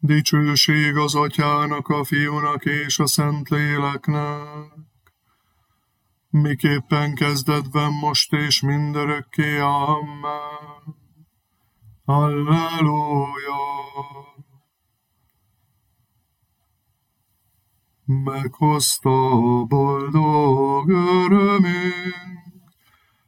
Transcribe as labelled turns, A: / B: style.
A: Dicsőség az Atyának, a Fiúnak és a Szentléleknek, miképpen kezdetben, most és mindörökké. Amen. Halleluja! Meghozta boldog örömünk,